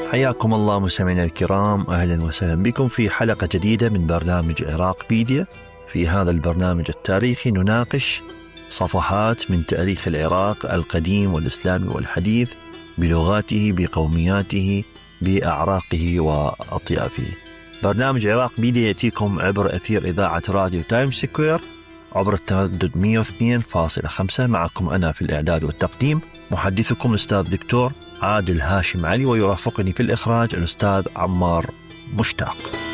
حياكم الله مستمعينا الكرام، أهلا وسهلا بكم في حلقة جديدة من برنامج عراقبيديا. في هذا البرنامج التاريخي نناقش صفحات من تاريخ العراق القديم والإسلامي والحديث بلغاته، بقومياته، بأعراقه وأطيافه. برنامج عراقبيديا يأتيكم عبر أثير إذاعة راديو تايم سكوير عبر التردد 102.5. معكم أنا في الإعداد والتقديم محدثكم الأستاذ دكتور عادل هاشم علي، ويرافقني في الإخراج الأستاذ عمار مشتاق.